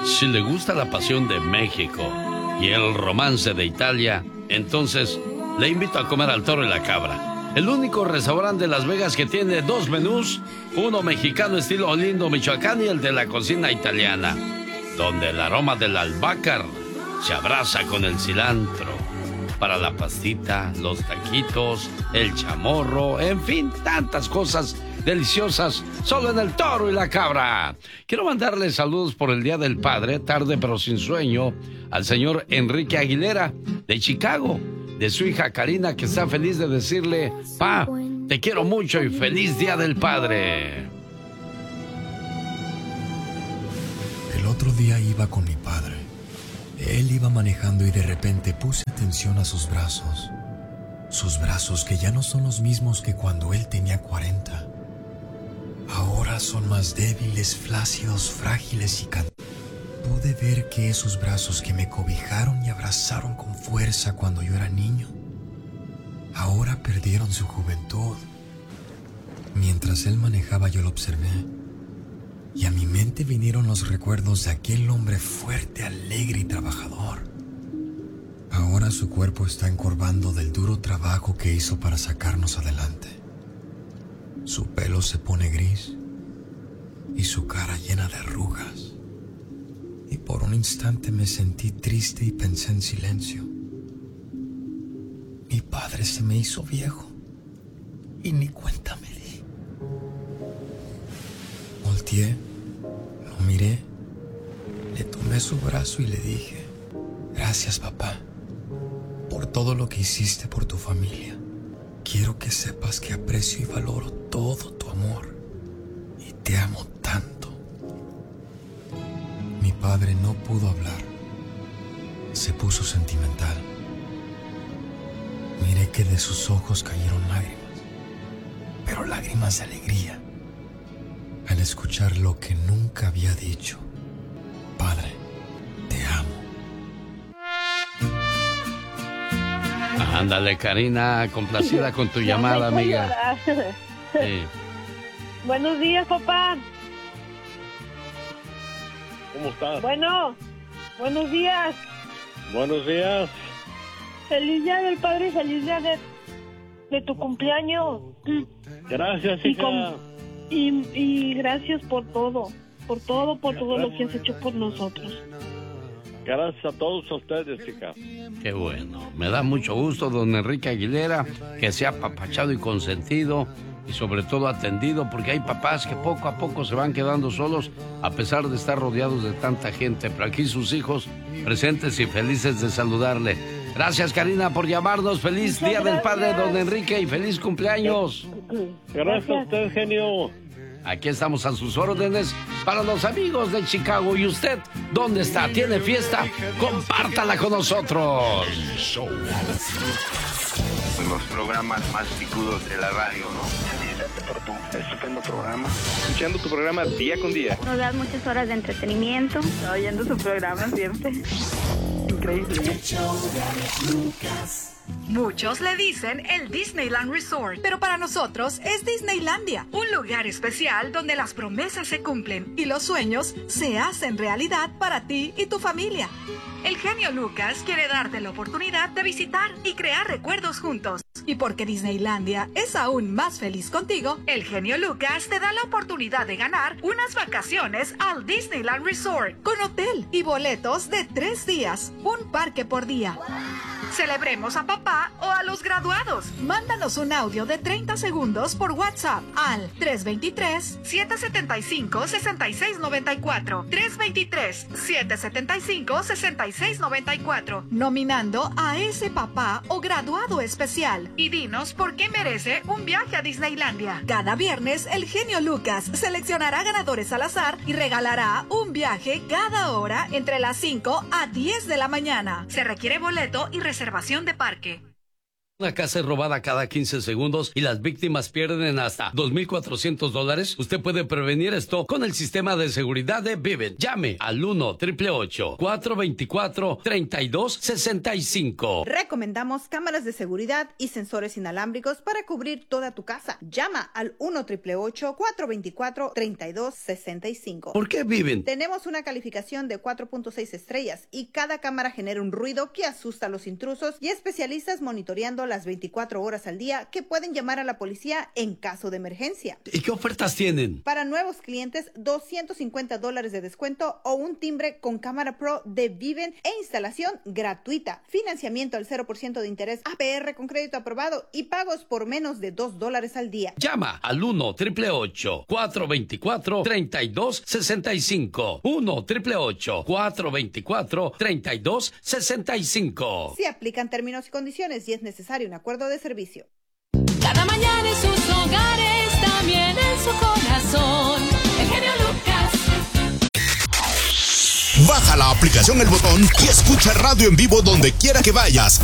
Si le gusta la pasión de México y el romance de Italia, entonces le invito a comer al Toro y la Cabra, el único restaurante de Las Vegas que tiene dos menús, uno mexicano estilo Lindo, Michoacán, y el de la cocina italiana, donde el aroma del albahaca se abraza con el cilantro. Para la pastita, los taquitos, el chamorro, en fin, tantas cosas deliciosas solo en el Toro y la Cabra. Quiero mandarle saludos por el Día del Padre, tarde pero sin sueño, al señor Enrique Aguilera de Chicago, de su hija Karina, que está feliz de decirle: Pa, te quiero mucho y feliz Día del Padre. El otro día iba con mi padre. Él iba manejando y de repente puse atención a sus brazos. Sus brazos, que ya no son los mismos que cuando él tenía 40. Ahora son más débiles, flácidos, frágiles y cansados. Pude ver que esos brazos que me cobijaron y abrazaron con fuerza cuando yo era niño, ahora perdieron su juventud. Mientras él manejaba, yo lo observé. Y a mi mente vinieron los recuerdos de aquel hombre fuerte, alegre y trabajador. Ahora su cuerpo está encorvando del duro trabajo que hizo para sacarnos adelante. Su pelo se pone gris y su cara llena de arrugas. Y por un instante me sentí triste y pensé en silencio. Mi padre se me hizo viejo y ni cuenta me di. Volteé, lo miré, le tomé su brazo y le dije: gracias, papá, por todo lo que hiciste por tu familia. Quiero que sepas que aprecio y valoro todo tu amor y te amo tanto. Mi padre no pudo hablar. Se puso sentimental. Miré que de sus ojos cayeron lágrimas, pero lágrimas de alegría, al escuchar lo que nunca había dicho: padre, te amo. Ándale, Karina, complacida con tu llamada, amiga. Sí. Buenos días, papá. ¿Cómo estás? Bueno, buenos días. Buenos días. Feliz Día del Padre y feliz día de tu cumpleaños. Gracias, hija. Y gracias por todo lo que has hecho por nosotros. Gracias a todos ustedes, hija. Qué bueno. Me da mucho gusto, don Enrique Aguilera, que sea apapachado y consentido y sobre todo atendido, porque hay papás que poco a poco se van quedando solos a pesar de estar rodeados de tanta gente. Pero aquí sus hijos presentes y felices de saludarle. Gracias, Karina, por llamarnos. Feliz Día del Padre, don Enrique, y feliz cumpleaños. Gracias a usted, genio. Aquí estamos a sus órdenes para los amigos de Chicago. ¿Y usted dónde está? ¿Tiene fiesta? Compártala con nosotros. Los programas más picudos de la radio, ¿no? Por tu estupendo programa. Escuchando tu programa día con día. Nos das muchas horas de entretenimiento. Oyendo su programa siempre. Increíble. Muchos le dicen el Disneyland Resort, pero para nosotros es Disneylandia, un lugar especial donde las promesas se cumplen y los sueños se hacen realidad para ti y tu familia. El genio Lucas quiere darte la oportunidad de visitar y crear recuerdos juntos. Y porque Disneylandia es aún más feliz contigo, el genio Lucas te da la oportunidad de ganar unas vacaciones al Disneyland Resort con hotel y boletos de 3 días, un parque por día. Celebremos a papá o a los graduados. Mándanos un audio de 30 segundos por WhatsApp al 323-775-6694. 323-775-6694. Nominando a ese papá o graduado especial. Y dinos por qué merece un viaje a Disneylandia. Cada viernes, el genio Lucas seleccionará ganadores al azar y regalará un viaje cada hora entre las 5 a 10 de la mañana. Se requiere boleto y reservación de parque. Una casa es robada cada 15 segundos y las víctimas pierden hasta $2,400. Usted puede prevenir esto con el sistema de seguridad de Vivint. Llame al 1-888-424-3265. Recomendamos cámaras de seguridad y sensores inalámbricos para cubrir toda tu casa. Llama al 1-888-424-3265. ¿Por qué Vivint? Tenemos una calificación de 4.6 estrellas y cada cámara genera un ruido que asusta a los intrusos y especialistas monitoreando las 24 horas al día que pueden llamar a la policía en caso de emergencia. ¿Y qué ofertas tienen? Para nuevos clientes, $250 de descuento o un timbre con cámara Pro de Vivint e instalación gratuita. Financiamiento al 0% de interés APR con crédito aprobado y pagos por menos de $2 al día. Llama al 1-888-424-3265. 1-888-424-3265. Se aplican términos y condiciones y es necesario un acuerdo de servicio. Cada mañana en sus hogares, también en su corazón. El genio Lucas. Baja la aplicación El Botón y escucha radio en vivo donde quiera que vayas.